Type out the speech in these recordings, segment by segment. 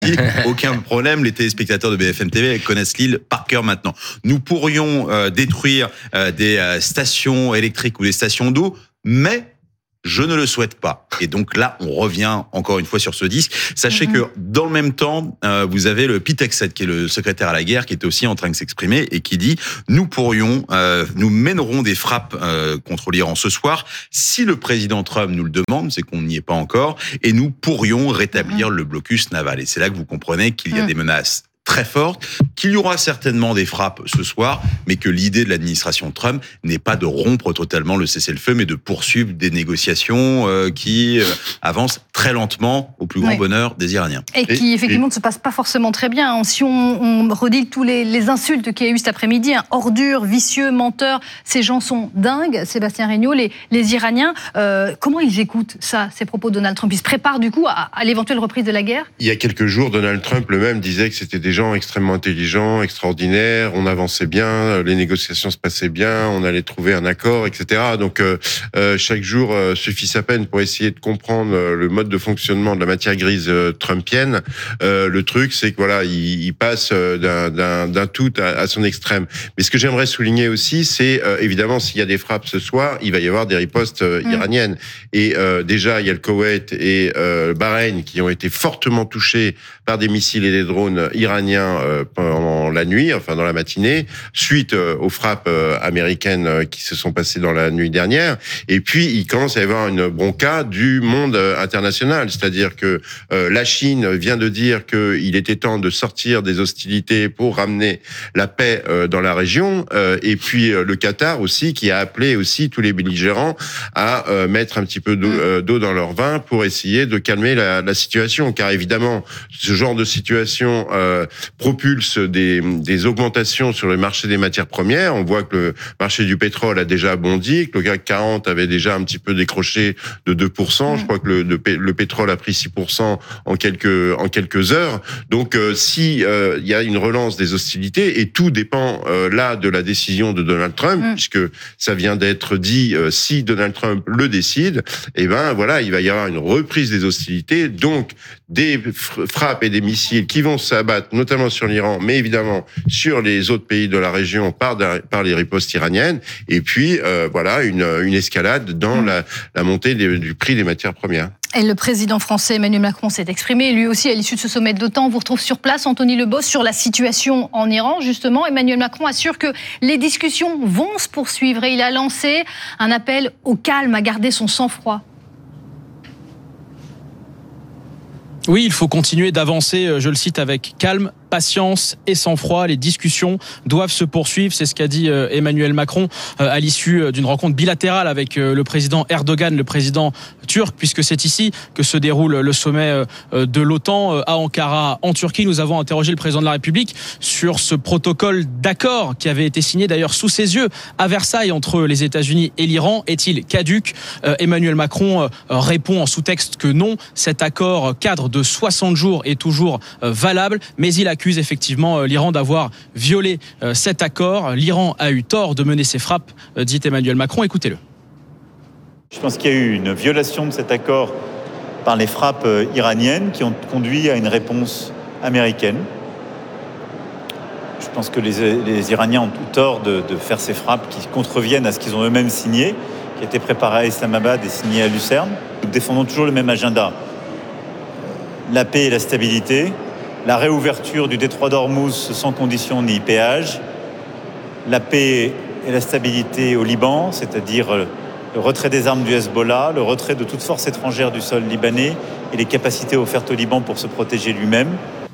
aucun problème. Les téléspectateurs de BFM TV connaissent l'île par cœur maintenant. Nous pourrions détruire des stations électriques ou des stations d'eau, mais je ne le souhaite pas. Et donc là, on revient encore une fois sur ce disque. Sachez que dans le même temps, vous avez le Pete Hegseth, qui est le secrétaire à la guerre, qui était aussi en train de s'exprimer et qui dit « Nous mènerons des frappes contre l'Iran ce soir si le président Trump nous le demande, c'est qu'on n'y est pas encore, et nous pourrions rétablir le blocus naval. » Et c'est là que vous comprenez qu'il y a des menaces très forte, qu'il y aura certainement des frappes ce soir, mais que l'idée de l'administration Trump n'est pas de rompre totalement le cessez-le-feu, mais de poursuivre des négociations qui avancent très lentement au plus grand bonheur des Iraniens. Et qui effectivement ne se passe pas forcément très bien. Si on redit tous les insultes qu'il y a eu cet après-midi, ordure, vicieux, menteur, ces gens sont dingues, Sébastien Regnault, les Iraniens, comment ils écoutent ça, ces propos de Donald Trump? Ils se préparent du coup à l'éventuelle reprise de la guerre? Il y a quelques jours, Donald Trump lui-même disait que c'était des gens extrêmement intelligents, extraordinaires, on avançait bien, les négociations se passaient bien, on allait trouver un accord, etc. Donc chaque jour suffit sa peine pour essayer de comprendre le mode de fonctionnement de la matière grise trumpienne. Le truc, c'est que voilà, il passe d'un tout à son extrême. Mais ce que j'aimerais souligner aussi, c'est évidemment s'il y a des frappes ce soir, il va y avoir des ripostes iraniennes. Et déjà, il y a le Koweït et Bahreïn qui ont été fortement touchés par des missiles et des drones iraniens pendant la nuit, enfin dans la matinée, suite aux frappes américaines qui se sont passées dans la nuit dernière. Et puis, il commence à y avoir une bronca du monde international. C'est-à-dire que la Chine vient de dire qu'il était temps de sortir des hostilités pour ramener la paix dans la région. Et puis, le Qatar aussi, qui a appelé aussi tous les belligérants à mettre un petit peu d'eau dans leur vin pour essayer de calmer la situation. Car évidemment, ce genre de situation propulse des augmentations sur le marché des matières premières. On voit que le marché du pétrole a déjà bondi, que le CAC 40 avait déjà un petit peu décroché de 2%. Je crois que le pétrole a pris 6% en quelques heures. Donc, si il y a une relance des hostilités, et tout dépend là de la décision de Donald Trump, puisque ça vient d'être dit, si Donald Trump le décide, eh ben voilà, il va y avoir une reprise des hostilités, donc des frappes et des missiles qui vont s'abattre, notamment sur l'Iran, mais évidemment sur les autres pays de la région par les ripostes iraniennes. Et puis, voilà, une escalade dans la montée du prix des matières premières. Et le président français Emmanuel Macron s'est exprimé, lui aussi, à l'issue de ce sommet de l'OTAN. On vous retrouve sur place, Anthony Lebos, sur la situation en Iran. Justement, Emmanuel Macron assure que les discussions vont se poursuivre et il a lancé un appel au calme, à garder son sang-froid. Oui, il faut continuer d'avancer, je le cite, avec calme, patience et sang-froid. Les discussions doivent se poursuivre. C'est ce qu'a dit Emmanuel Macron à l'issue d'une rencontre bilatérale avec le président Erdogan, le président turc, puisque c'est ici que se déroule le sommet de l'OTAN à Ankara, en Turquie. Nous avons interrogé le président de la République sur ce protocole d'accord qui avait été signé d'ailleurs sous ses yeux à Versailles entre les États-Unis et l'Iran. Est-il caduc? Emmanuel Macron répond en sous-texte que non. Cet accord cadre de 60 jours est toujours valable, mais il accuse effectivement l'Iran d'avoir violé cet accord. L'Iran a eu tort de mener ses frappes, dit Emmanuel Macron. Écoutez-le. Je pense qu'il y a eu une violation de cet accord par les frappes iraniennes qui ont conduit à une réponse américaine. Je pense que les Iraniens ont tout tort de faire ces frappes qui contreviennent à ce qu'ils ont eux-mêmes signé, qui a été préparé à Islamabad et signé à Lucerne. Nous défendons toujours le même agenda. La paix et la stabilité, la réouverture du détroit d'Ormuz sans condition ni péage, la paix et la stabilité au Liban, c'est-à-dire le retrait des armes du Hezbollah, le retrait de toute force étrangère du sol libanais et les capacités offertes au Liban pour se protéger lui-même.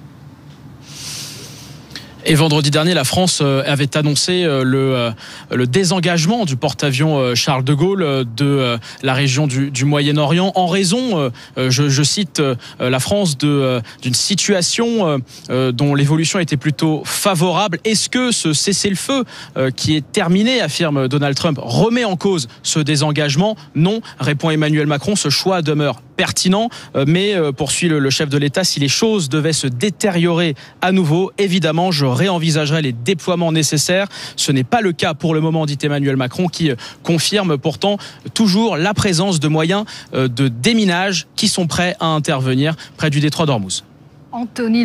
Et vendredi dernier, la France avait annoncé le désengagement du porte-avions Charles de Gaulle de la région du Moyen-Orient en raison, je cite la France, d'une situation dont l'évolution était plutôt favorable. Est-ce que ce cessez-le-feu qui est terminé, affirme Donald Trump, remet en cause ce désengagement? Non, répond Emmanuel Macron, ce choix demeure pertinent, mais poursuit le chef de l'État, si les choses devaient se détériorer à nouveau, évidemment, je réenvisagerai les déploiements nécessaires. Ce n'est pas le cas pour le moment, dit Emmanuel Macron, qui confirme pourtant toujours la présence de moyens de déminage qui sont prêts à intervenir près du détroit d'Ormuz. Anthony